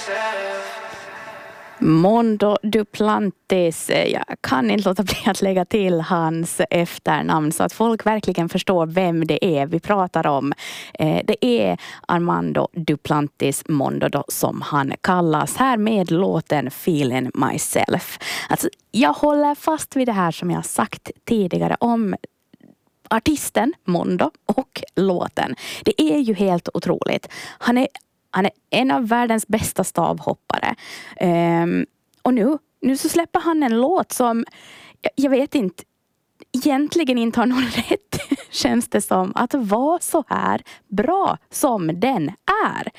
Mondo Duplantis, jag kan inte låta bli att lägga till hans efternamn så att folk verkligen förstår vem det är vi pratar om. Det är Armando Duplantis Mondo då, som han kallas här med låten Feeling Myself. Alltså, jag håller fast vid det här som jag sagt tidigare om artisten Mondo och låten. Det är ju helt otroligt. Han är en av världens bästa stavhoppare. Och nu så släpper han en låt som jag vet inte, egentligen inte har någon rätt, känns det som, att vara så här bra som den är.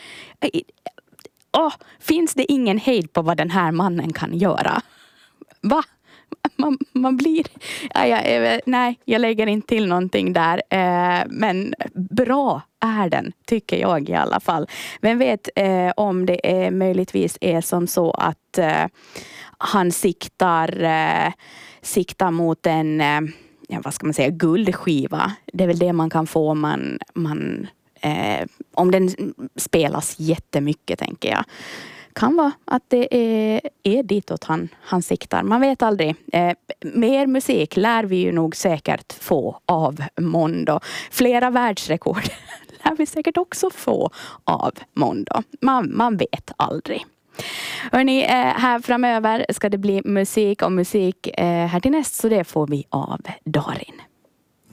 Finns det ingen hejd på vad den här mannen kan göra? Va? Man blir... Nej, jag lägger inte till någonting där. Men bra är den, tycker jag i alla fall. Vem vet om det möjligtvis är som så att han siktar mot en vad ska man säga, guldskiva. Det är väl det man kan få om den spelas jättemycket, tänker jag. Kan vara att det är ditåt han siktar. Man vet aldrig. Mer musik lär vi ju nog säkert få av Mondo. Flera världsrekord lär vi säkert också få av Mondo. Man vet aldrig. Hörrni, här framöver ska det bli musik här till näst, så det får vi av Darin.